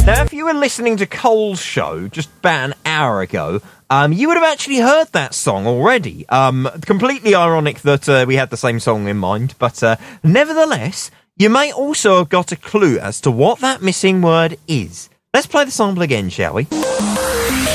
Now, if you were listening to Cole's show just about an hour ago, you would have actually heard that song already. Completely ironic that we had the same song in mind, but nevertheless, you may also have got a clue as to what that missing word is. Let's play the sample again, shall we?